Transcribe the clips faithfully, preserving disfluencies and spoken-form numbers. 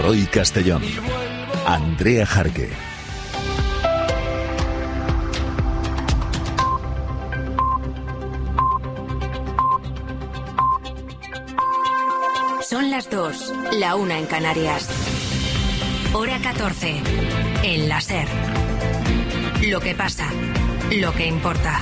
Eloy Castellón, Andrea Jarque. Son las dos, la una en Canarias. Hora catorce, en la SER. Lo que pasa, lo que importa.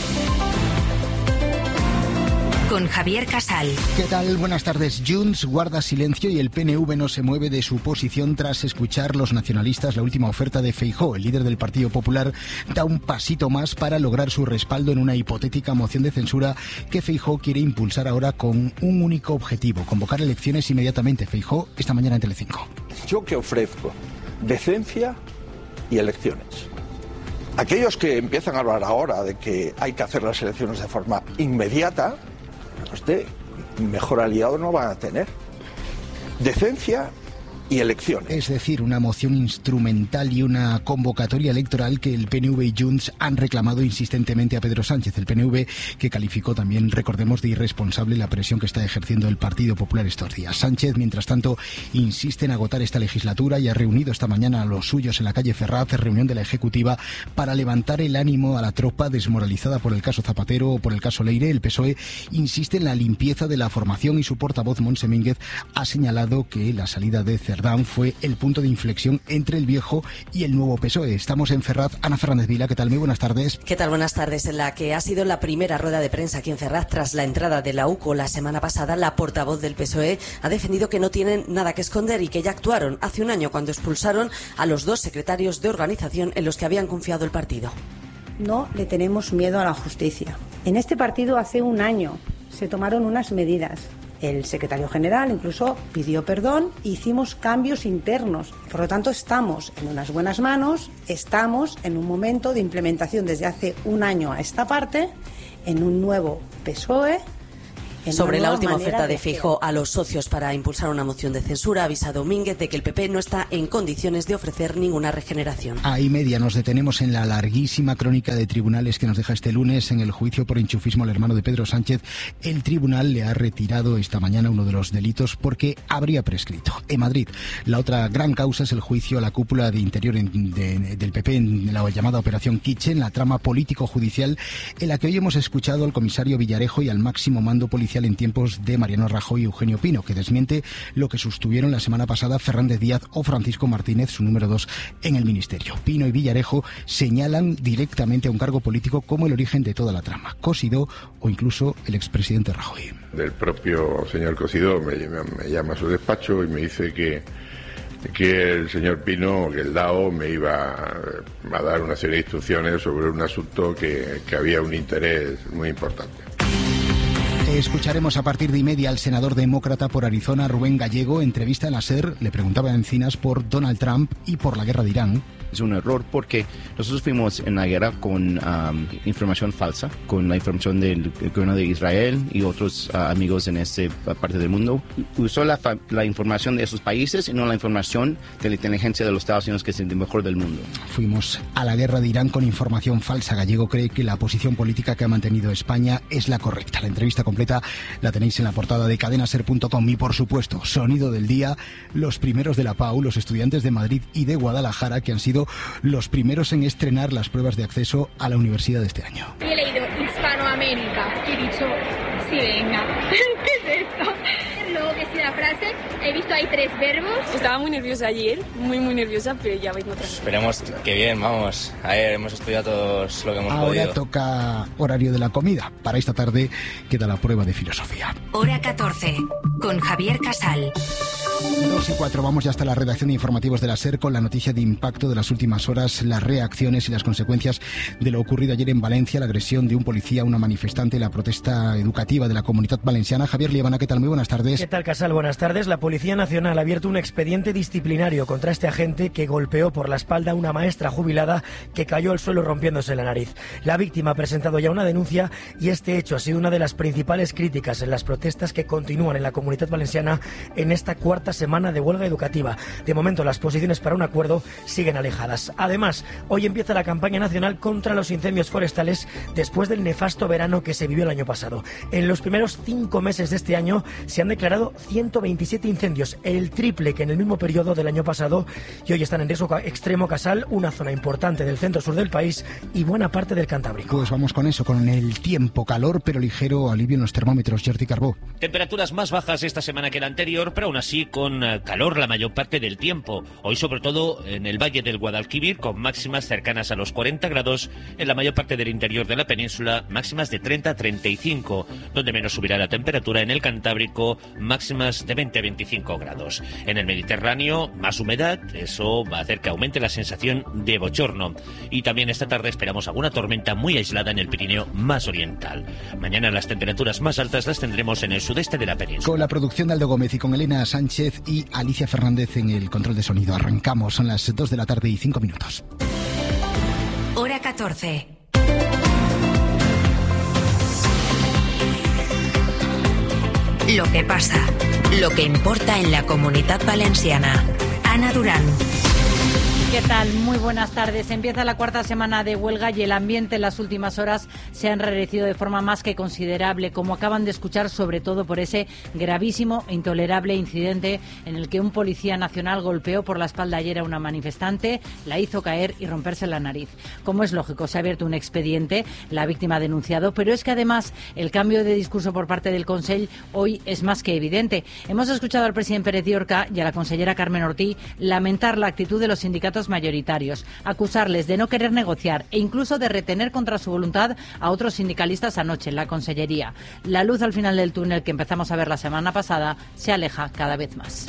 Con Javier Casal. ¿Qué tal? Buenas tardes. Junts guarda silencio y el P N V no se mueve de su posición tras escuchar los nacionalistas la última oferta de Feijóo. El líder del Partido Popular da un pasito más para lograr su respaldo en una hipotética moción de censura que Feijóo quiere impulsar ahora con un único objetivo: convocar elecciones inmediatamente. Feijóo esta mañana en Telecinco. Yo que ofrezco decencia y elecciones. Aquellos que empiezan a hablar ahora de que hay que hacer las elecciones de forma inmediata, usted mejor aliado no va a tener. Decencia y elecciones. Es decir, una moción instrumental y una convocatoria electoral que el P N V y Junts han reclamado insistentemente a Pedro Sánchez. El P N V que calificó también, recordemos, de irresponsable la presión que está ejerciendo el Partido Popular estos días. Sánchez, mientras tanto, insiste en agotar esta legislatura y ha reunido esta mañana a los suyos en la calle Ferraz, reunión de la Ejecutiva, para levantar el ánimo a la tropa desmoralizada por el caso Zapatero o por el caso Leire. El P S O E insiste en la limpieza de la formación y su portavoz, Montse Mínguez, ha señalado que la salida de Cerdán fue el punto de inflexión entre el viejo y el nuevo P S O E. Estamos en Ferraz. Ana Fernández Vila, ¿qué tal? Muy buenas tardes. ¿Qué tal? Buenas tardes. En la que ha sido la primera rueda de prensa aquí en Ferraz tras la entrada de la U C O la semana pasada, la portavoz del P S O E ha defendido que no tienen nada que esconder y que ya actuaron hace un año cuando expulsaron a los dos secretarios de organización en los que habían confiado el partido. No le tenemos miedo a la justicia. En este partido hace un año se tomaron unas medidas. El secretario general incluso pidió perdón e hicimos cambios internos. Por lo tanto, estamos en unas buenas manos, estamos en un momento de implementación desde hace un año a esta parte, en un nuevo P S O E. Sobre la última oferta de Feijóo a los socios para impulsar una moción de censura, ha avisado Mínguez de que el P P no está en condiciones de ofrecer ninguna regeneración. A y media nos detenemos en la larguísima crónica de tribunales que nos deja este lunes en el juicio por enchufismo al hermano de Pedro Sánchez. El tribunal le ha retirado esta mañana uno de los delitos porque habría prescrito. En Madrid, la otra gran causa es el juicio a la cúpula de interior en, de, del P P en la llamada Operación Kitchen, la trama político-judicial en la que hoy hemos escuchado al comisario Villarejo y al máximo mando policial en tiempos de Mariano Rajoy y Eugenio Pino, que desmiente lo que sostuvieron la semana pasada Fernández Díaz o Francisco Martínez, su número dos en el ministerio. Pino y Villarejo señalan directamente a un cargo político como el origen de toda la trama, Cosidó o incluso el expresidente Rajoy. Del propio señor Cosidó me, me llama a su despacho y me dice que que el señor Pino, que el D A O, me iba a dar una serie de instrucciones sobre un asunto que, que había un interés muy importante. Escucharemos a partir de y media al senador demócrata por Arizona, Rubén Gallego. Entrevista en la SER, le preguntaba a Encinas por Donald Trump y por la guerra de Irán. Es un error porque nosotros fuimos en la guerra con um, información falsa, con la información del gobierno de Israel y otros uh, amigos en esta parte del mundo. Usó la, la información de esos países y no la información de la inteligencia de los Estados Unidos, que es el mejor del mundo. Fuimos a la guerra de Irán con información falsa. Gallego cree que la posición política que ha mantenido España es la correcta. La entrevista completa la tenéis en la portada de cadena ser punto com y, por supuesto, sonido del día, los primeros de la P A U, los estudiantes de Madrid y de Guadalajara, que han sido los primeros en estrenar las pruebas de acceso a la universidad de este año. He leído Hispanoamérica y he dicho, sí, venga, ¿qué es esto? Luego que sigue la frase, he visto ahí tres verbos. Estaba muy nerviosa ayer, muy muy nerviosa, pero ya vengo otra vez. Esperemos que bien, vamos. A ver, hemos estudiado todos lo que hemos Ahora podido. Ahora toca horario de la comida. Para esta tarde queda la prueba de filosofía. Hora catorce, con Javier Casal. dos y cuatro, vamos ya hasta la redacción de informativos de la SER con la noticia de impacto de las últimas horas, las reacciones y las consecuencias de lo ocurrido ayer en Valencia, la agresión de un policía a una manifestante, la protesta educativa de la Comunidad Valenciana. Javier Liebana, ¿qué tal? Muy buenas tardes. ¿Qué tal, Casal? Buenas tardes. La Policía Nacional ha abierto un expediente disciplinario contra este agente que golpeó por la espalda a una maestra jubilada que cayó al suelo rompiéndose la nariz. La víctima ha presentado ya una denuncia y este hecho ha sido una de las principales críticas en las protestas que continúan en la Comunidad Valenciana en esta cuarta cuarta semana de huelga educativa. De momento, las posiciones para un acuerdo siguen alejadas. Además, hoy empieza la campaña nacional contra los incendios forestales después del nefasto verano que se vivió el año pasado. En los primeros cinco meses de este año se han declarado ciento veintisiete incendios, el triple que en el mismo periodo del año pasado, y hoy están en riesgo extremo Casal, una zona importante del centro-sur del país y buena parte del Cantábrico. Pues vamos con eso, con el tiempo, calor pero ligero alivio en los termómetros. Jordi Carbó. Temperaturas más bajas esta semana que la anterior, pero aún así con calor la mayor parte del tiempo. Hoy sobre todo en el Valle del Guadalquivir, con máximas cercanas a los cuarenta grados, en la mayor parte del interior de la península, máximas de treinta a treinta y cinco, donde menos subirá la temperatura en el Cantábrico, máximas de veinte a veinticinco grados. En el Mediterráneo, más humedad, eso va a hacer que aumente la sensación de bochorno. Y también esta tarde esperamos alguna tormenta muy aislada en el Pirineo más oriental. Mañana las temperaturas más altas las tendremos en el sudeste de la península. Con la producción de Aldo Gómez y con Elena Sánchez y Alicia Fernández en el control de sonido. Arrancamos, son las dos de la tarde y cinco minutos. Hora catorce. Lo que pasa, lo que importa en la Comunidad Valenciana. Ana Durán. ¿Qué tal? Muy buenas tardes. Empieza la cuarta semana de huelga y el ambiente en las últimas horas se ha enrarecido de forma más que considerable, como acaban de escuchar, sobre todo por ese gravísimo e intolerable incidente en el que un policía nacional golpeó por la espalda ayer a una manifestante, la hizo caer y romperse la nariz. Como es lógico, se ha abierto un expediente, la víctima ha denunciado, pero es que además el cambio de discurso por parte del Consell hoy es más que evidente. Hemos escuchado al presidente Pérez Llorca y a la consellera Carmen Ortí lamentar la actitud de los sindicatos mayoritarios, acusarles de no querer negociar e incluso de retener contra su voluntad a otros sindicalistas anoche en la Consellería. La luz al final del túnel que empezamos a ver la semana pasada se aleja cada vez más.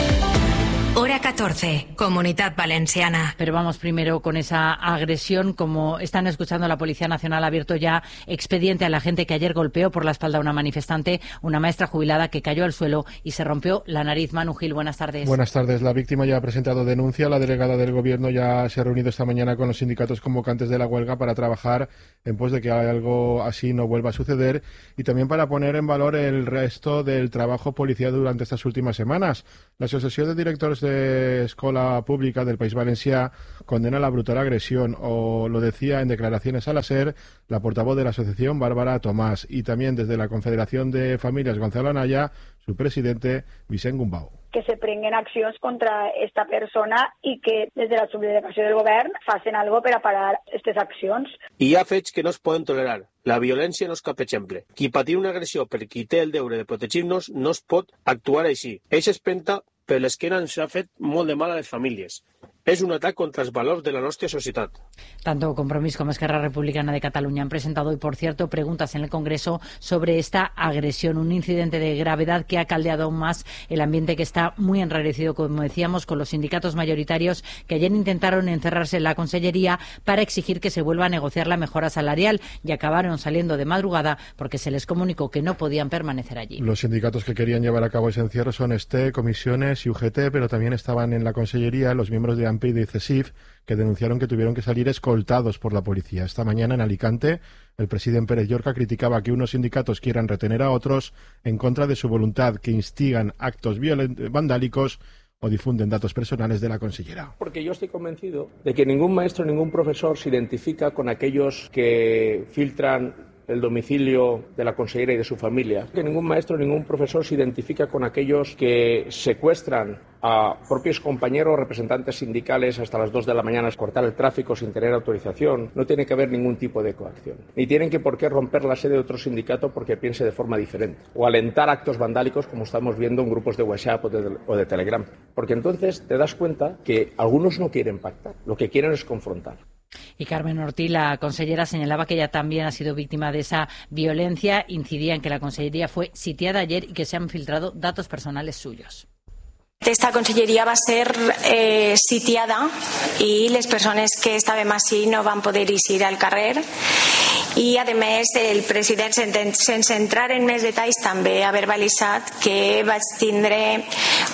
Hora catorce, Comunidad Valenciana. Pero vamos primero con esa agresión. Como están escuchando, la Policía Nacional ha abierto ya expediente a la gente que ayer golpeó por la espalda a una manifestante, una maestra jubilada que cayó al suelo y se rompió la nariz. Manu Gil, buenas tardes. Buenas tardes. La víctima ya ha presentado denuncia. La delegada del Gobierno ya se ha reunido esta mañana con los sindicatos convocantes de la huelga para trabajar en pos de que algo así no vuelva a suceder y también para poner en valor el resto del trabajo policial durante estas últimas semanas. La Asociación de Directores de Escola Pública del País Valencià condena la brutal agresión, o lo decía en declaraciones a la SER la portavoz de la asociación, Bárbara Tomás, y también desde la Confederación de Famílies Gonzalo Anaya, su presidente, Vicent Gumbau. Que se prenguen accions contra esta persona i que des de la subdelegació del govern facin algo per a parar aquestes accions. Hi ha fets que no es poden tolerar. La violència no és cap exemple. Qui patir una agressió per qui té el deure de protegir-nos no es pot actuar així. Ell s'espenta per l'esquena ens ha fet molt de mal a les famílies. Es un ataque contra los valores de la nuestra sociedad. Tanto Compromís como Esquerra Republicana de Cataluña han presentado hoy, por cierto, preguntas en el Congreso sobre esta agresión, un incidente de gravedad que ha caldeado aún más el ambiente, que está muy enrarecido, como decíamos, con los sindicatos mayoritarios que ayer intentaron encerrarse en la Consellería para exigir que se vuelva a negociar la mejora salarial y acabaron saliendo de madrugada porque se les comunicó que no podían permanecer allí. Los sindicatos que querían llevar a cabo ese encierro son ESTE, Comisiones y U G T, pero también estaban en la Consellería los miembros de AMPE y de CESIF, que denunciaron que tuvieron que salir escoltados por la policía. Esta mañana en Alicante, el presidente Pérez Llorca criticaba que unos sindicatos quieran retener a otros en contra de su voluntad, que instigan actos vandálicos o difunden datos personales de la consellera. Porque yo estoy convencido de que ningún maestro, ningún profesor se identifica con aquellos que filtran el domicilio de la consellera y de su familia. Que ningún maestro, ningún profesor se identifica con aquellos que secuestran a propios compañeros, representantes sindicales hasta las dos de la mañana, a cortar el tráfico sin tener autorización. No tiene que haber ningún tipo de coacción. Ni tienen que por qué romper la sede de otro sindicato porque piense de forma diferente. O alentar actos vandálicos como estamos viendo en grupos de WhatsApp o de, o de Telegram. Porque entonces te das cuenta que algunos no quieren pactar. Lo que quieren es confrontar. Y Carmen Ortí, la consellera, señalaba que ella también ha sido víctima de esa violencia. Incidía en que la consellería fue sitiada ayer y que se han filtrado datos personales suyos. Esta conselleria va ser eh, sitiada i les persones que estàvem així no van poder eixir al carrer, i a més el president, sense entrar en més detalls, també ha verbalitzat que vaig tindre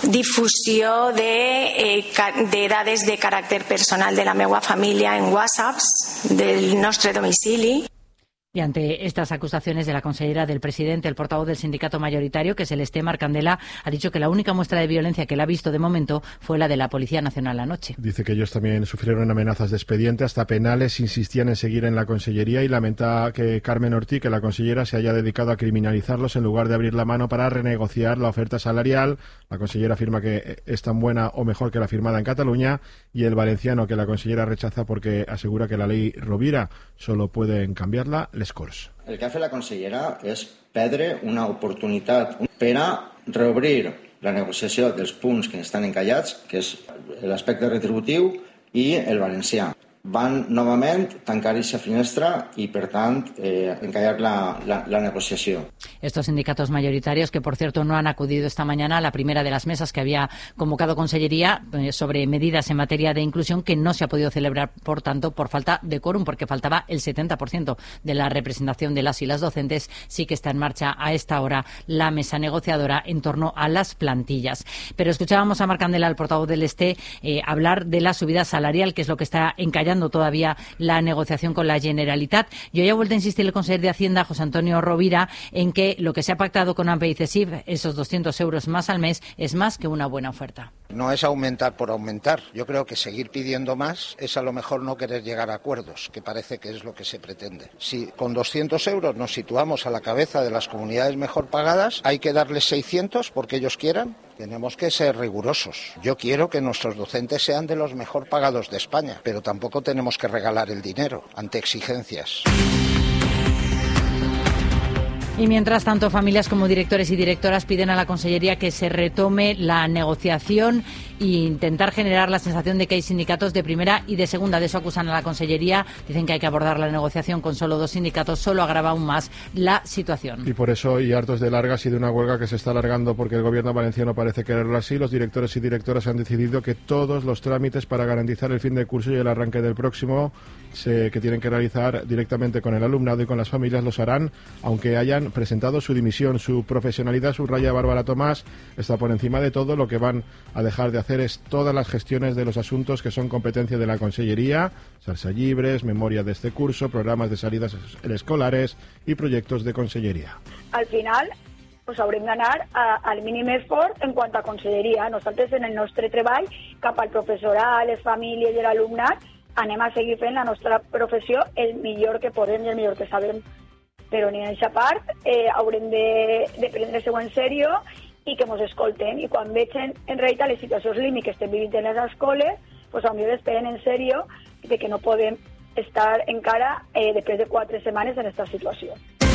difusió de, eh, de dades de caràcter personal de la meva família en whatsapps del nostre domicili. Y ante estas acusaciones de la consellera del presidente, el portavoz del sindicato mayoritario, que es el Este, Marc Candela, ha dicho que la única muestra de violencia que él ha visto de momento fue la de la Policía Nacional anoche. Dice que ellos también sufrieron amenazas de expediente, hasta penales, insistían en seguir en la consellería y lamenta que Carmen Ortí, que la consellera, se haya dedicado a criminalizarlos en lugar de abrir la mano para renegociar la oferta salarial. La consellera afirma que es tan buena o mejor que la firmada en Cataluña, y el valenciano, que la consellera rechaza porque asegura que la ley Rovira solo pueden cambiarla les Corts. El que ha fet la consellera és perdre una oportunitat per a reobrir la negociació dels punts que estan encallats, que és l'aspecte retributiu i el valencià. Van novament tancar aquesta finestra y, per tant, eh, encallar la, la, la negociación. Estos sindicatos mayoritarios, que por cierto no han acudido esta mañana a la primera de las mesas que había convocado Consellería eh, sobre medidas en materia de inclusión, que no se ha podido celebrar, por tanto, por falta de quórum, porque faltaba el setenta por ciento de la representación de las y las docentes. Sí que está en marcha a esta hora la mesa negociadora en torno a las plantillas. Pero escuchábamos a Marc Candela, el portavoz del Este, eh, hablar de la subida salarial, que es lo que está encallando todavía la negociación con la Generalitat. Yo ya he vuelto a insistir el consejero de Hacienda, José Antonio Rovira, en que lo que se ha pactado con AMPE y CESIF, esos doscientos euros más al mes, es más que una buena oferta. No es aumentar por aumentar. Yo creo que seguir pidiendo más es a lo mejor no querer llegar a acuerdos, que parece que es lo que se pretende. Si con doscientos euros nos situamos a la cabeza de las comunidades mejor pagadas, hay que darles seiscientos porque ellos quieran. Tenemos que ser rigurosos. Yo quiero que nuestros docentes sean de los mejor pagados de España, pero tampoco tenemos que regalar el dinero ante exigencias. Y mientras tanto, familias como directores y directoras piden a la Consellería que se retome la negociación e intentar generar la sensación de que hay sindicatos de primera y de segunda. De eso acusan a la Consellería. Dicen que hay que abordar la negociación con solo dos sindicatos. Solo agrava aún más la situación. Y por eso, y hartos de largas y de una huelga que se está alargando porque el gobierno valenciano parece quererlo así, los directores y directoras han decidido que todos los trámites para garantizar el fin de curso y el arranque del próximo, se, que tienen que realizar directamente con el alumnado y con las familias, los harán, aunque hayan presentado su dimisión. Su profesionalidad, subraya Bárbara Tomás, está por encima de todo. Lo que van a dejar de hacer es todas las gestiones de los asuntos que son competencia de la Consellería, Salsa Llibres, memoria de este curso, programas de salidas escolares y proyectos de Consellería. Al final, pues haurem d'anar al mínim esforç en quant a Conselleria. Nosaltres, en el nostre treball, cap al professorat, les famílies i l'alumnat, anem a seguir fent la nostra professió el millor que podem i el millor que sabem. Però ni en aquesta part eh, haurem de, de prendre-se-ho en sèrio i que ens escolten. I quan vegin en realitat les situacions límit que estem vivint en les escoles, pues potser esperen en sèrio de que no podem estar encara eh, després de quatre setmanes en aquesta situació.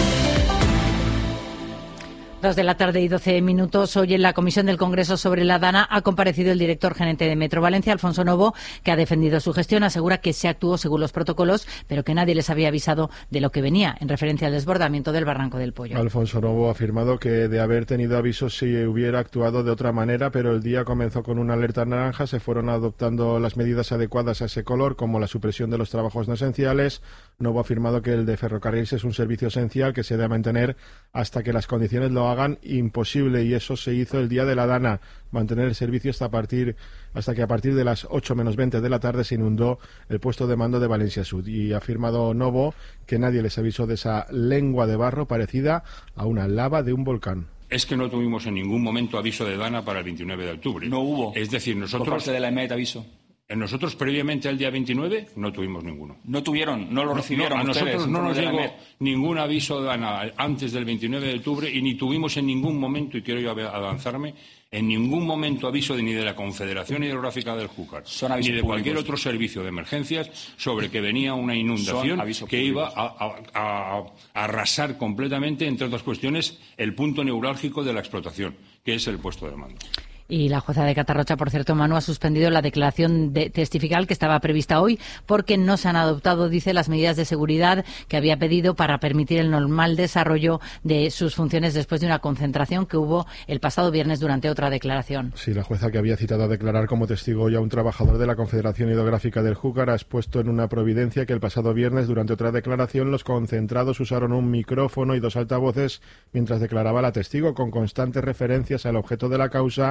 Dos de la tarde y doce minutos. Hoy en la Comisión del Congreso sobre la DANA ha comparecido el director gerente de Metro Valencia, Alfonso Novo, que ha defendido su gestión. Asegura que se actuó según los protocolos, pero que nadie les había avisado de lo que venía, en referencia al desbordamiento del Barranco del Pollo. Alfonso Novo ha afirmado que de haber tenido avisos se hubiera actuado de otra manera, pero el día comenzó con una alerta naranja, se fueron adoptando las medidas adecuadas a ese color, como la supresión de los trabajos no esenciales. Novo ha afirmado que el de ferrocarriles es un servicio esencial que se debe mantener hasta que las condiciones lo hagan imposible, y eso se hizo el día de la DANA, mantener el servicio hasta, partir, hasta que a partir de las ocho menos veinte de la tarde se inundó el puesto de mando de Valencia Sud. Y ha afirmado Novo que nadie les avisó de esa lengua de barro parecida a una lava de un volcán. Es que no tuvimos en ningún momento aviso de DANA para el veintinueve de octubre. No hubo. Es decir, nosotros... Por parte de la EMET aviso. Nosotros previamente al día veintinueve no tuvimos ninguno. No tuvieron, no lo recibieron no, no, ustedes. A nosotros no nos llegó ningún aviso de DANA antes del veintinueve de octubre y ni tuvimos en ningún momento, y quiero yo avanzarme, en ningún momento aviso de, ni de la Confederación Hidrográfica del Júcar, ni de cualquier otro servicio de emergencias sobre que venía una inundación que iba a, a, a, a arrasar completamente, entre otras cuestiones, el punto neurálgico de la explotación, que es el puesto de mando. Y la jueza de Catarrocha, por cierto, Manu, ha suspendido la declaración de testifical que estaba prevista hoy porque no se han adoptado, dice, las medidas de seguridad que había pedido para permitir el normal desarrollo de sus funciones después de una concentración que hubo el pasado viernes durante otra declaración. Sí, la jueza, que había citado a declarar como testigo hoy a un trabajador de la Confederación Hidrográfica del Júcar, ha expuesto en una providencia que el pasado viernes, durante otra declaración, los concentrados usaron un micrófono y dos altavoces mientras declaraba la testigo, con constantes referencias al objeto de la causa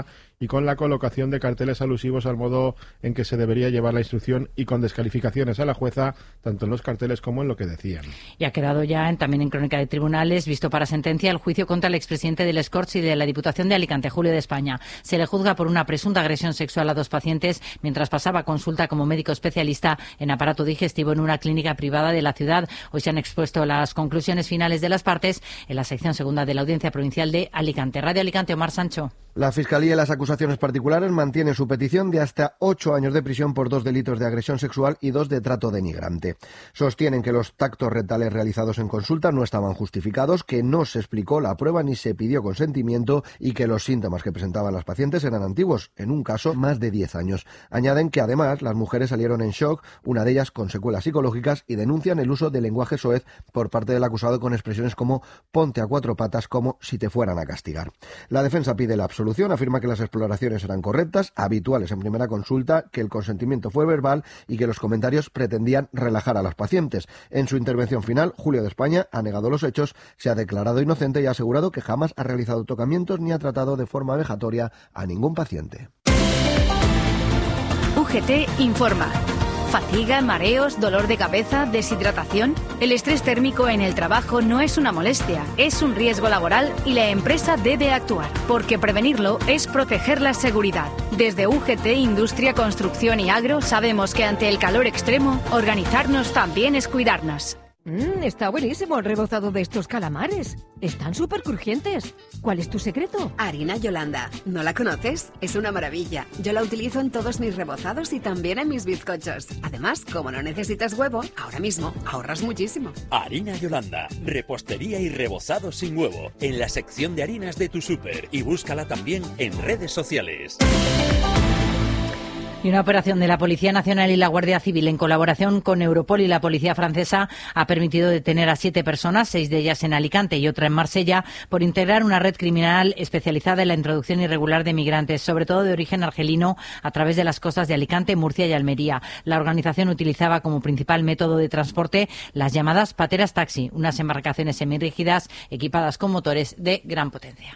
y con la colocación de carteles alusivos al modo en que se debería llevar la instrucción y con descalificaciones a la jueza, tanto en los carteles como en lo que decían. Y ha quedado ya en, también en crónica de tribunales, visto para sentencia, el juicio contra el expresidente del Escorts y de la Diputación de Alicante, Julio de España. Se le juzga por una presunta agresión sexual a dos pacientes mientras pasaba consulta como médico especialista en aparato digestivo en una clínica privada de la ciudad. Hoy se han expuesto las conclusiones finales de las partes en la sección segunda de la Audiencia Provincial de Alicante. Radio Alicante, Omar Sancho. La Fiscalía y las acusaciones particulares mantienen su petición de hasta ocho años de prisión por dos delitos de agresión sexual y dos de trato denigrante. Sostienen que los tactos rectales realizados en consulta no estaban justificados, que no se explicó la prueba ni se pidió consentimiento y que los síntomas que presentaban las pacientes eran antiguos, en un caso más de diez años. Añaden que además las mujeres salieron en shock, una de ellas con secuelas psicológicas, y denuncian el uso del lenguaje soez por parte del acusado con expresiones como ponte a cuatro patas, como si te fueran a castigar. La defensa pide la absolución. Afirma que las exploraciones eran correctas, habituales en primera consulta, que el consentimiento fue verbal y que los comentarios pretendían relajar a las pacientes. En su intervención final, Julio de España ha negado los hechos, se ha declarado inocente y ha asegurado que jamás ha realizado tocamientos ni ha tratado de forma vejatoria a ningún paciente. U G T informa. ¿Fatiga, mareos, dolor de cabeza, deshidratación? El estrés térmico en el trabajo no es una molestia, es un riesgo laboral y la empresa debe actuar, porque prevenirlo es proteger la seguridad. Desde U G T, Industria, Construcción y Agro sabemos que ante el calor extremo, organizarnos también es cuidarnos. Mmm, está buenísimo el rebozado de estos calamares. Están súper crujientes. ¿Cuál es tu secreto? Harina Yolanda. ¿No la conoces? Es una maravilla. Yo la utilizo en todos mis rebozados y también en mis bizcochos. Además, como no necesitas huevo, ahora mismo ahorras muchísimo. Harina Yolanda. Repostería y rebozado sin huevo. En la sección de harinas de tu súper. Y búscala también en redes sociales. Y una operación de la Policía Nacional y la Guardia Civil en colaboración con Europol y la Policía Francesa ha permitido detener a siete personas, seis de ellas en Alicante y otra en Marsella, por integrar una red criminal especializada en la introducción irregular de migrantes, sobre todo de origen argelino, a través de las costas de Alicante, Murcia y Almería. La organización utilizaba como principal método de transporte las llamadas pateras taxi, unas embarcaciones semirrígidas equipadas con motores de gran potencia.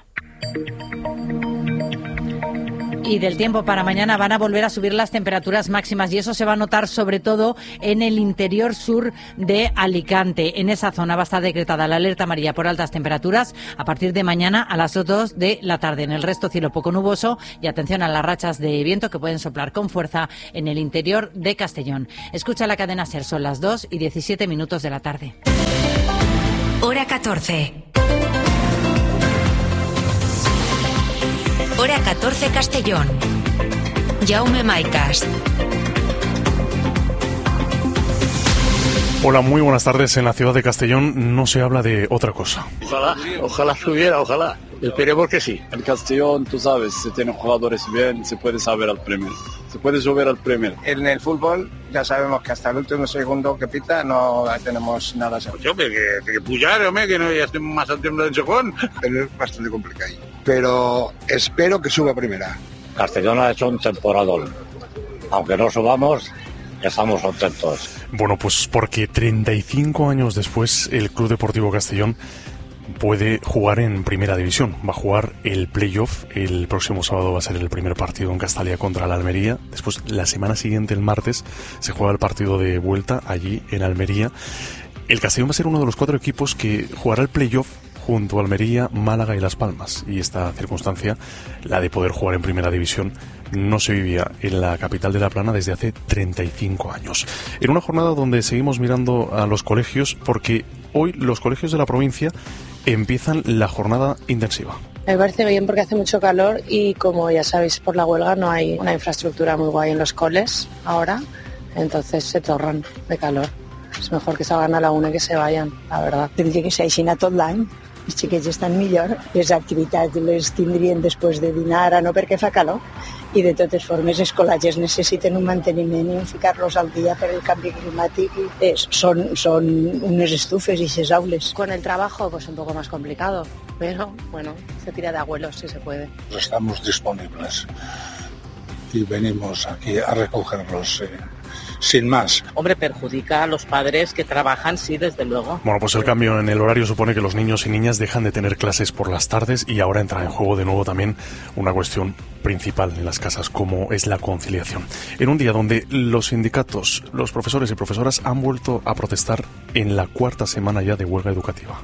Y del tiempo para mañana van a volver a subir las temperaturas máximas y eso se va a notar sobre todo en el interior sur de Alicante. En esa zona va a estar decretada la alerta amarilla por altas temperaturas a partir de mañana a las dos de la tarde. En el resto cielo poco nuboso y atención a las rachas de viento que pueden soplar con fuerza en el interior de Castellón. Escucha la cadena SER, son las dos y diecisiete minutos de la tarde. Hora catorce. Hora catorce Castellón. Jaume Maicas. Hola, muy buenas tardes. En la ciudad de Castellón no se habla de otra cosa. Ojalá, ojalá subiera, ojalá. Esperemos que sí. En Castellón, tú sabes, se tienen jugadores bien, se puede saber al Premier. Se puede subir al Premier. En el fútbol ya sabemos que hasta el último segundo que pita no tenemos nada seguro. Yo que, que, que pujar, hombre, que no ya estoy más al tiempo del chocón. Pero es bastante complicado. Pero espero que suba a primera. Castellón ha hecho un temporadón. Aunque no subamos, estamos contentos. Bueno, pues porque treinta y cinco años después el Club Deportivo Castellón puede jugar en Primera División. Va a jugar el playoff. El próximo sábado va a ser el primer partido en Castalia contra la Almería. Después, la semana siguiente, el martes, se juega el partido de vuelta allí en Almería. El Castellón va a ser uno de los cuatro equipos que jugará el playoff junto a Almería, Málaga y Las Palmas. Y esta circunstancia, la de poder jugar en Primera División, no se vivía en la capital de La Plana desde hace treinta y cinco años. En una jornada donde seguimos mirando a los colegios, porque hoy los colegios de la provincia empiezan la jornada intensiva. Me parece bien porque hace mucho calor y, como ya sabéis, por la huelga no hay una infraestructura muy guay en los coles ahora, entonces se torran de calor. És mejor que salgan a la una que se vayan, la verdad. Tindria que ser així tot l'any. Els xiquets estan millor, les activitats les tindrien després de dinar, ara no perquè fa calor. I de totes formes els col·legis necessiten un manteniment i ficar-los al dia per el canvi climàtic. Es, son, son unes estufes i ses aules. Con el trabajo pues un poco más complicado, pero bueno, se tira de abuelos si se puede. Estamos disponibles y venimos aquí a recogerlos. Eh. sin más. Hombre, perjudica a los padres que trabajan, sí, desde luego. Bueno, pues el cambio en el horario supone que los niños y niñas dejan de tener clases por las tardes y ahora entra en juego de nuevo también una cuestión principal en las casas, como es la conciliación. En un día donde los sindicatos, los profesores y profesoras han vuelto a protestar en la cuarta semana ya de huelga educativa.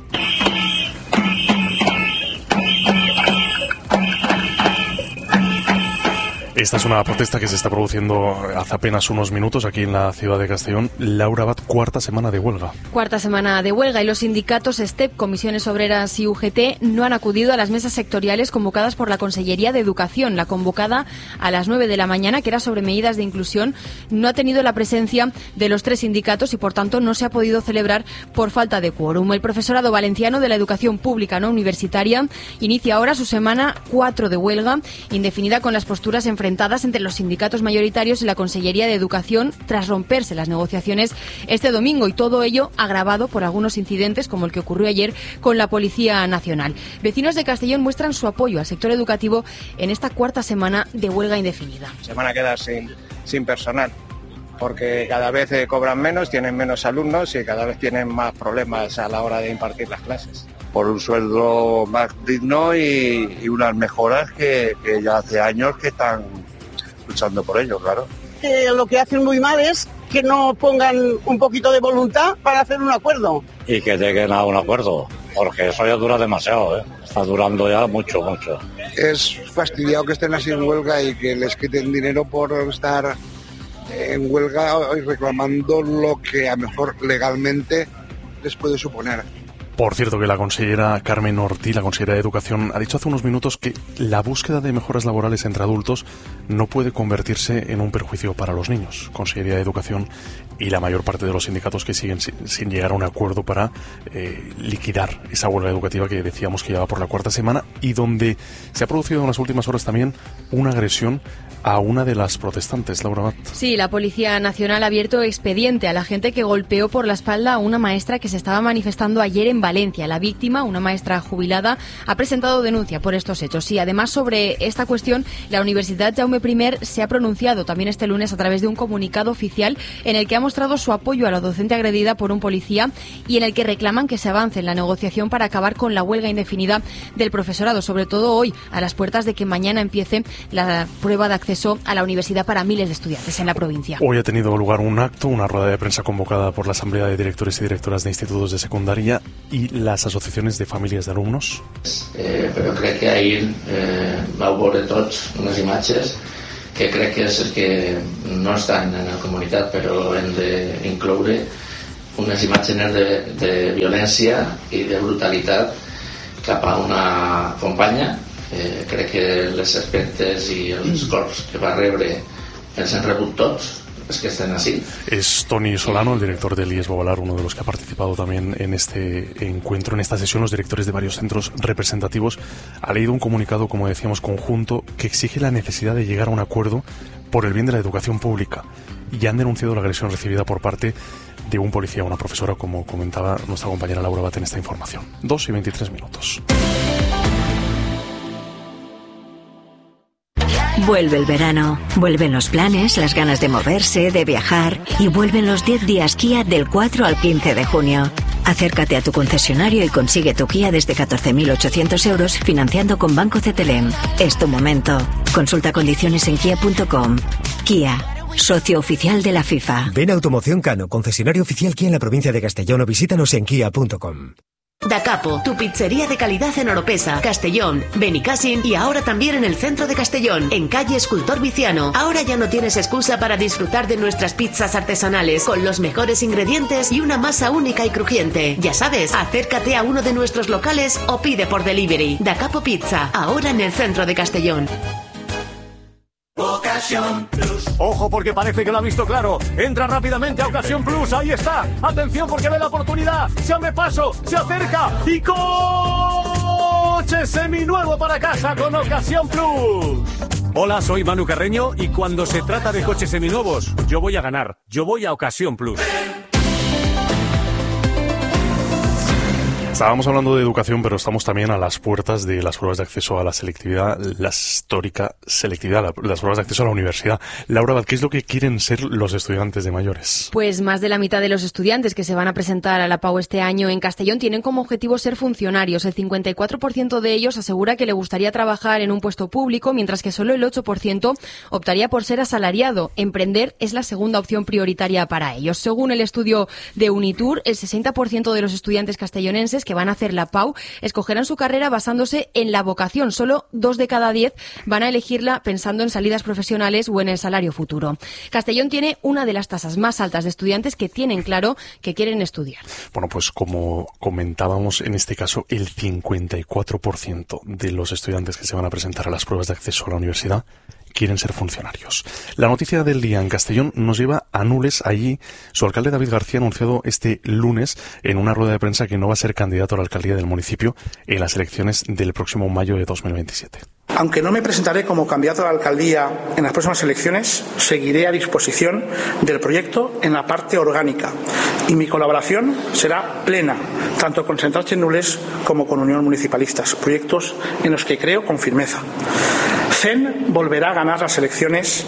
Esta es una protesta que se está produciendo hace apenas unos minutos aquí en la ciudad de Castellón. Laura Abad, cuarta semana de huelga. Cuarta semana de huelga y los sindicatos STEP, Comisiones Obreras y U G T no han acudido a las mesas sectoriales convocadas por la Consellería de Educación. La convocada a las nueve de la mañana, que era sobre medidas de inclusión, no ha tenido la presencia de los tres sindicatos y por tanto no se ha podido celebrar por falta de quórum. El profesorado valenciano de la educación pública no universitaria inicia ahora su semana cuatro de huelga indefinida con las posturas enfrentadas entre los sindicatos mayoritarios y la Consellería de Educación tras romperse las negociaciones este domingo, y todo ello agravado por algunos incidentes como el que ocurrió ayer con la Policía Nacional. Vecinos de Castellón muestran su apoyo al sector educativo en esta cuarta semana de huelga indefinida. Se van a quedar sin, sin personal, porque cada vez eh, cobran menos, tienen menos alumnos y cada vez tienen más problemas a la hora de impartir las clases. Por un sueldo más digno y, y unas mejoras que, que ya hace años que están luchando por ello, claro. Eh, lo que hacen muy mal es que no pongan un poquito de voluntad para hacer un acuerdo. Y que lleguen a un acuerdo, porque eso ya dura demasiado, ¿eh? Está durando ya mucho, mucho. Es fastidiado que estén así en huelga y que les quiten dinero por estar en huelga y reclamando lo que a lo mejor legalmente les puede suponer. Por cierto, que la consellera Carmen Ortí, la consellera de Educación, ha dicho hace unos minutos que la búsqueda de mejoras laborales entre adultos no puede convertirse en un perjuicio para los niños. Consellería de Educación y la mayor parte de los sindicatos que siguen sin, sin llegar a un acuerdo para eh, liquidar esa huelga educativa que decíamos que lleva por la cuarta semana y donde se ha producido en las últimas horas también una agresión a una de las protestantes, Laura Abad. Sí, la Policía Nacional ha abierto expediente a la gente que golpeó por la espalda a una maestra que se estaba manifestando ayer en Valencia. La víctima, una maestra jubilada, ha presentado denuncia por estos hechos. Y además, sobre esta cuestión, la Universidad Jaume I se ha pronunciado también este lunes a través de un comunicado oficial en el que ha mostrado su apoyo a la docente agredida por un policía y en el que reclaman que se avance en la negociación para acabar con la huelga indefinida del profesorado, sobre todo hoy, a las puertas de que mañana empiece la prueba de acceso a la universidad para miles de estudiantes en la provincia. Hoy ha tenido lugar un acto, una rueda de prensa convocada por la Asamblea de Directores y Directoras de Institutos de Secundaria y las asociaciones de familias de alumnos. Eh, però crec que ahir eh, vau veure tots unes imatges que crec que és el que no estan en la comunitat, però hem d'incloure unes imatges de, de violència i de brutalitat cap a una companya. Eh, crec que les aspectes i els cops que va rebre els han rebut tots, els que estan así. Es Toni Solano, el director del I E S Bovalar, uno de los que ha participado también en este encuentro, en esta sesión. Los directores de varios centros representativos ha leído un comunicado, como decíamos, conjunto, que exige la necesidad de llegar a un acuerdo por el bien de la educación pública. Y han denunciado la agresión recibida por parte de un policía, una profesora, como comentaba nuestra compañera Laura Abad en esta información. Dos y veintitrés minutos. Vuelve el verano, vuelven los planes, las ganas de moverse, de viajar y vuelven los diez días Kia del cuatro al quince de junio. Acércate a tu concesionario y consigue tu Kia desde catorce mil ochocientos euros financiando con Banco Cetelem. Es tu momento. Consulta condiciones en kia punto com. Kia, socio oficial de la FIFA. Ven a Automoción Cano, concesionario oficial Kia en la provincia de Castellón, o visítanos en kia punto com. Da Capo, tu pizzería de calidad en Oropesa, Castellón, Benicàssim y ahora también en el centro de Castellón, en calle Escultor Viciano. Ahora ya no tienes excusa para disfrutar de nuestras pizzas artesanales, con los mejores ingredientes y una masa única y crujiente. Ya sabes, acércate a uno de nuestros locales o pide por delivery. Da Capo Pizza, ahora en el centro de Castellón. Ocasión Plus. Ojo, porque parece que lo ha visto claro. Entra rápidamente a Ocasión Plus. Ahí está. Atención, porque ve la oportunidad. Se abre paso, se acerca y coche seminuevo para casa con Ocasión Plus. Hola, soy Manu Carreño y cuando se trata de coches seminuevos, yo voy a ganar. Yo voy a Ocasión Plus. Estábamos hablando de educación, pero estamos también a las puertas de las pruebas de acceso a la selectividad, la histórica selectividad, la, las pruebas de acceso a la universidad. Laura Abad, ¿qué es lo que quieren ser los estudiantes de mayores? Pues más de la mitad de los estudiantes que se van a presentar a la P A U este año en Castellón tienen como objetivo ser funcionarios. El cincuenta y cuatro por ciento de ellos asegura que le gustaría trabajar en un puesto público, mientras que solo el ocho por ciento optaría por ser asalariado. Emprender es la segunda opción prioritaria para ellos. Según el estudio de Unitur, el sesenta por ciento de los estudiantes castellonenses que van a hacer la P A U escogerán su carrera basándose en la vocación. Solo dos de cada diez van a elegirla pensando en salidas profesionales o en el salario futuro. Castellón tiene una de las tasas más altas de estudiantes que tienen claro que quieren estudiar. Bueno, pues como comentábamos, en este caso el cincuenta y cuatro por ciento de los estudiantes que se van a presentar a las pruebas de acceso a la universidad quieren ser funcionarios. La noticia del día en Castellón nos lleva a Nules. Allí, su alcalde David García ha anunciado este lunes en una rueda de prensa que no va a ser candidato a la alcaldía del municipio en las elecciones del próximo mayo de dos mil veintisiete. Aunque no me presentaré como candidato a la alcaldía en las próximas elecciones, seguiré a disposición del proyecto en la parte orgánica y mi colaboración será plena, tanto con Centrache Nules como con Unión Municipalistas, proyectos en los que creo con firmeza. C E N volverá a ganar las elecciones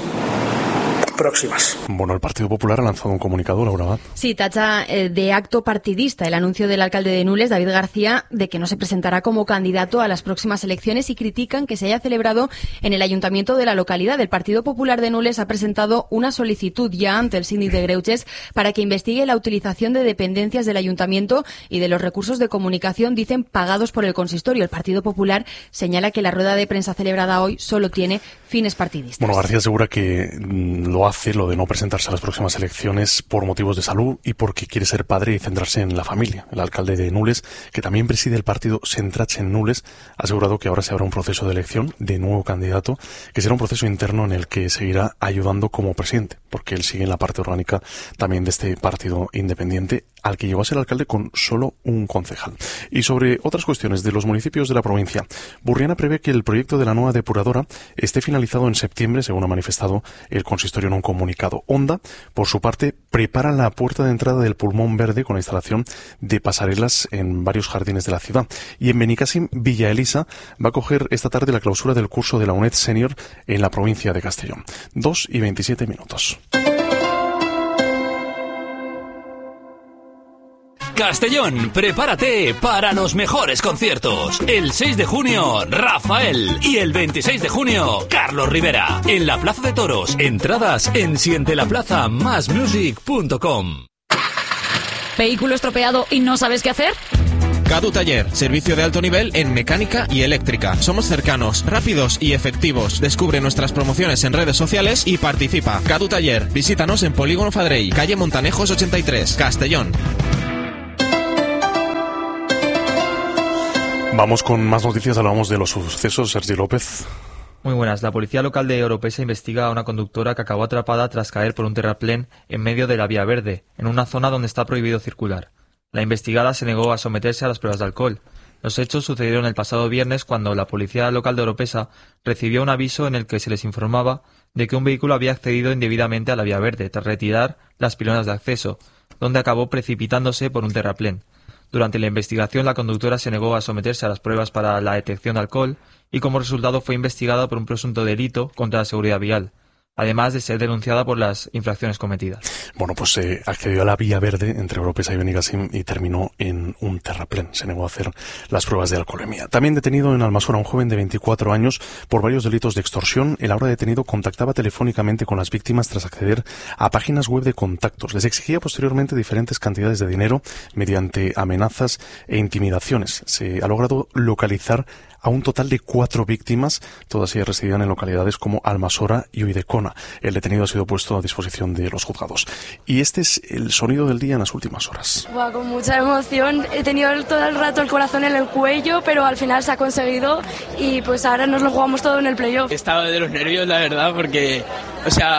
próximas. Bueno, el Partido Popular ha lanzado un comunicado, Laura Abad. Sí, tacha eh, de acto partidista el anuncio del alcalde de Nules, David García, de que no se presentará como candidato a las próximas elecciones y critican que se haya celebrado en el ayuntamiento de la localidad. El Partido Popular de Nules ha presentado una solicitud ya ante el síndic de Greuges para que investigue la utilización de dependencias del ayuntamiento y de los recursos de comunicación, dicen, pagados por el consistorio. El Partido Popular señala que la rueda de prensa celebrada hoy solo tiene fines partidistas. Bueno, García asegura que mm, lo hace, lo de no presentarse a las próximas elecciones, por motivos de salud y porque quiere ser padre y centrarse en la familia. El alcalde de Nules, que también preside el partido Centrache Nules, ha asegurado que ahora se habrá un proceso de elección de nuevo candidato, que será un proceso interno en el que seguirá ayudando como presidente, porque él sigue en la parte orgánica también de este partido independiente, al que llegó a ser alcalde con solo un concejal. Y sobre otras cuestiones de los municipios de la provincia, Burriana prevé que el proyecto de la nueva depuradora esté finalizado en septiembre, según ha manifestado el consistorio en un comunicado. Onda, por su parte, prepara la puerta de entrada del Pulmón Verde con la instalación de pasarelas en varios jardines de la ciudad. Y en Benicàssim, Villa Elisa va a coger esta tarde la clausura del curso de la UNED Senior en la provincia de Castellón. Dos y veintisiete minutos. Castellón, prepárate para los mejores conciertos. El seis de junio, Rafael. Y el veintiséis de junio, Carlos Rivera. En la Plaza de Toros. Entradas en siente la plaza más music punto com. ¿Vehículo estropeado y no sabes qué hacer? Cadu Taller, servicio de alto nivel en mecánica y eléctrica. Somos cercanos, rápidos y efectivos. Descubre nuestras promociones en redes sociales y participa. Cadu Taller, visítanos en Polígono Fadrey, calle Montanejos ochenta y tres, Castellón. Vamos con más noticias, hablamos de los sucesos. Sergi López. Muy buenas. La policía local de Oropesa investiga a una conductora que acabó atrapada tras caer por un terraplén en medio de la Vía Verde, en una zona donde está prohibido circular. La investigada se negó a someterse a las pruebas de alcohol. Los hechos sucedieron el pasado viernes cuando la policía local de Oropesa recibió un aviso en el que se les informaba de que un vehículo había accedido indebidamente a la Vía Verde tras retirar las pilonas de acceso, donde acabó precipitándose por un terraplén. Durante la investigación, la conductora se negó a someterse a las pruebas para la detección de alcohol y como resultado fue investigada por un presunto delito contra la seguridad vial, además de ser denunciada por las infracciones cometidas. Bueno, pues eh, accedió a la Vía Verde entre Oropesa y Benicàssim y terminó en un terraplén. Se negó a hacer las pruebas de alcoholemia. También detenido en Almasora un joven de veinticuatro años por varios delitos de extorsión. El ahora detenido contactaba telefónicamente con las víctimas tras acceder a páginas web de contactos. Les exigía posteriormente diferentes cantidades de dinero mediante amenazas e intimidaciones. Se ha logrado localizar a un total de cuatro víctimas, todas ellas residían en localidades como Almasora y Uidecona. El detenido ha sido puesto a disposición de los juzgados. Y este es el sonido del día en las últimas horas. Buah, con mucha emoción. He tenido todo el rato el corazón en el cuello, pero al final se ha conseguido y pues ahora nos lo jugamos todo en el playoff. Estaba de los nervios, la verdad, porque, o sea,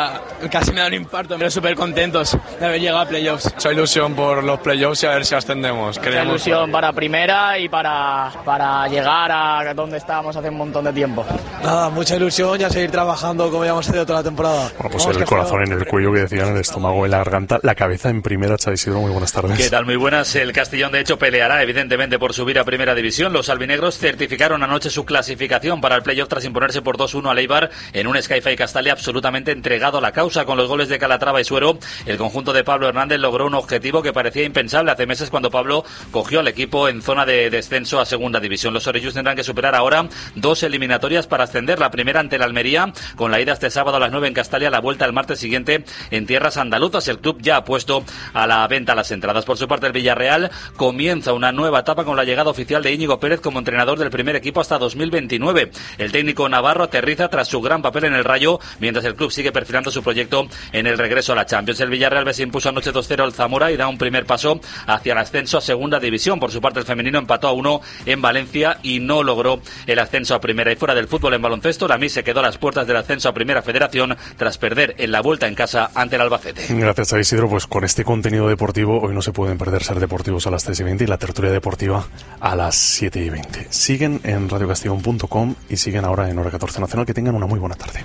casi me da un infarto, pero súper contentos de haber llegado a playoffs. Mucha ilusión por los playoffs y a ver si ascendemos. Mucha ilusión para primera y para, para llegar a donde estábamos hace un montón de tiempo. Nada, mucha ilusión y a seguir trabajando como ya hemos hecho toda la temporada. Bueno, pues el corazón en el cuello que decían, el estómago en la garganta, la cabeza en primera. Xavi Isidro, muy buenas tardes. ¿Qué tal? Muy buenas. El Castellón, de hecho, peleará evidentemente por subir a Primera División. Los albinegros certificaron anoche su clasificación para el playoff tras imponerse por dos uno al Eibar en un Sky-Fi Castalia absolutamente entregado a la causa. Con los goles de Calatrava y Suero, el conjunto de Pablo Hernández logró un objetivo que parecía impensable hace meses cuando Pablo cogió al equipo en zona de descenso a Segunda División. Los orellos tendrán que superar ahora dos eliminatorias para ascender. La primera ante el Almería, con la ida este sábado a las nueve en Castalia, la vuelta el martes siguiente en tierras andaluzas. El club ya ha puesto a la venta las entradas. Por su parte, el Villarreal comienza una nueva etapa con la llegada oficial de Íñigo Pérez como entrenador del primer equipo hasta dos mil veintinueve. El técnico navarro aterriza tras su gran papel en el Rayo, mientras el club sigue perfilando su proyecto en el regreso a la Champions. El Villarreal se impuso anoche dos cero al Zamora y da un primer paso hacia el ascenso a Segunda División. Por su parte, el femenino empató a uno en Valencia y no logró el ascenso a Primera. Y fuera del fútbol, en baloncesto, la M I se quedó a las puertas del ascenso a Primera Federación tras perder en la vuelta en casa ante el Albacete. Gracias, Xavi Isidro. Pues con este contenido deportivo hoy no se pueden perder Ser Deportivos a las tres y veinte y la tertulia deportiva a las siete y veinte. Siguen en radio castellón punto com y siguen ahora en Hora catorce Nacional. Que tengan una muy buena tarde.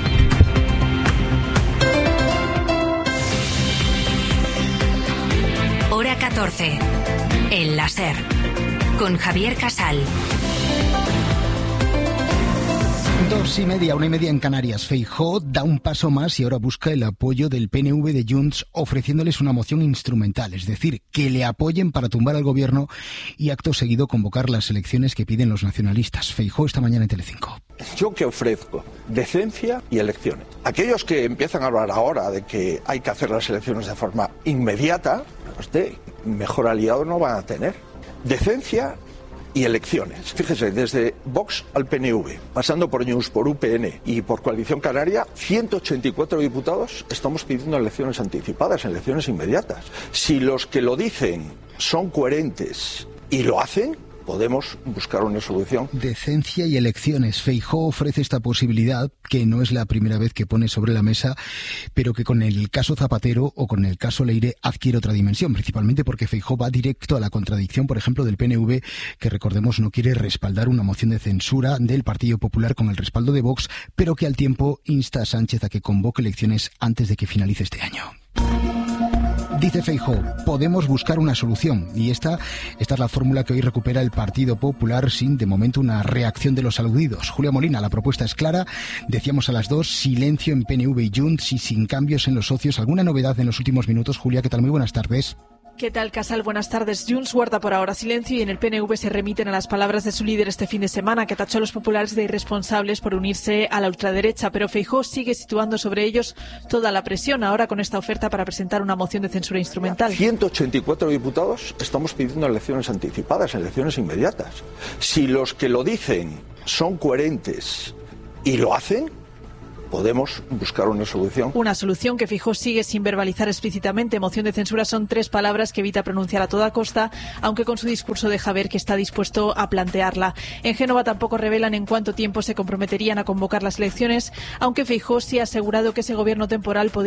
Hora catorce. El láser. Con Javier Casal. Dos y media, una y media en Canarias. Feijóo da un paso más y ahora busca el apoyo del P N V de Junts ofreciéndoles una moción instrumental, es decir, que le apoyen para tumbar al gobierno y acto seguido convocar las elecciones que piden los nacionalistas. Feijóo esta mañana en Telecinco. ¿Yo qué ofrezco? Decencia y elecciones. Aquellos que empiezan a hablar ahora de que hay que hacer las elecciones de forma inmediata, usted mejor aliado no van a tener. Decencia y elecciones. Fíjese, desde Vox al P N V, pasando por News, por U P N y por Coalición Canaria, ciento ochenta y cuatro diputados estamos pidiendo elecciones anticipadas, elecciones inmediatas. Si los que lo dicen son coherentes y lo hacen, podemos buscar una solución. Decencia y elecciones. Feijóo ofrece esta posibilidad, que no es la primera vez que pone sobre la mesa, pero que con el caso Zapatero o con el caso Leire adquiere otra dimensión, principalmente porque Feijóo va directo a la contradicción, por ejemplo, del P N V, que recordemos no quiere respaldar una moción de censura del Partido Popular con el respaldo de Vox, pero que al tiempo insta a Sánchez a que convoque elecciones antes de que finalice este año. Dice Feijóo, podemos buscar una solución y esta, esta es la fórmula que hoy recupera el Partido Popular sin, de momento, una reacción de los aludidos. Julia Molina, la propuesta es clara, decíamos a las dos, silencio en P N V y Junts y sin cambios en los socios. ¿Alguna novedad en los últimos minutos? Julia, ¿qué tal? Muy buenas tardes. ¿Qué tal, Casal? Buenas tardes. Junts guarda por ahora silencio y en el P N V se remiten a las palabras de su líder este fin de semana, que tachó a los populares de irresponsables por unirse a la ultraderecha, pero Feijóo sigue situando sobre ellos toda la presión ahora con esta oferta para presentar una moción de censura instrumental. ciento ochenta y cuatro diputados estamos pidiendo elecciones anticipadas, elecciones inmediatas. Si los que lo dicen son coherentes y lo hacen, podemos buscar una solución. Una solución que Feijóo sigue sin verbalizar explícitamente. Moción de censura son tres palabras que evita pronunciar a toda costa, aunque con su discurso deja ver que está dispuesto a plantearla. En Génova tampoco revelan en cuánto tiempo se comprometerían a convocar las elecciones, aunque Feijóo sí ha asegurado que ese gobierno temporal podría